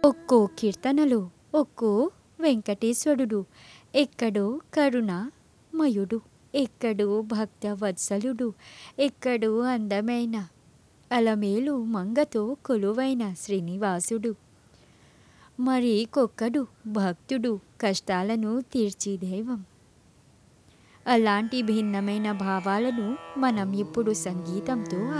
ఒక్కో కీర్తనలో ఒక్కో వెంకటేశ్వరుడు, ఎక్కడో కరుణామయుడు, ఎక్కడో భక్త వత్సలుడు, ఎక్కడో అందమైన అలమేలు మంగతో కొలువైన శ్రీనివాసుడు, మరి కొక్కడు భక్తుడు కష్టాలను తీర్చి దైవం. అలాంటి భిన్నమైన భావాలను మనం ఇప్పుడు సంగీతంతో